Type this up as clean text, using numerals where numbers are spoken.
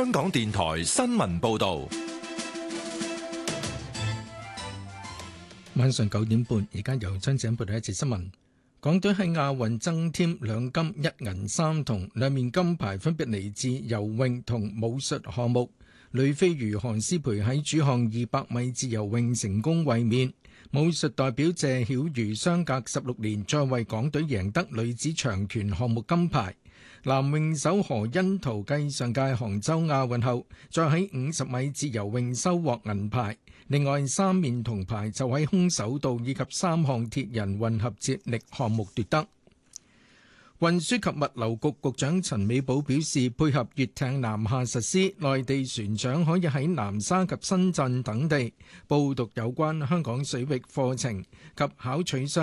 香港電台新聞報道。 晚上9點半，而家由張景報道一節新聞。港隊喺亞運增添2金1銀3銅，2面金牌分別嚟自游泳同武術項目。女飛魚韓思培喺主項200米自由泳成功衛冕。武術代表謝曉瑜相隔16年再為港隊贏得女子長拳項目金牌。男泳手何甄陶繼上屆杭州亞運後，再喺50米自由泳收穫銀牌。另外3面銅牌就喺空手道以及3項鐵人混合接力項目奪得。運輸及物流局局長陳美寶表示，配合粵艇南下實施，內地船長可以喺南沙及深圳等地報讀有關香港水域課程及考取相